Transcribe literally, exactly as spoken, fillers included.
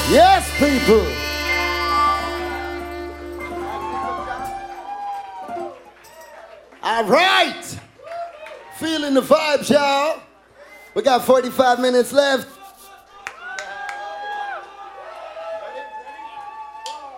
Yes, people. All right. Feeling the vibes, y'all. We got forty-five minutes left.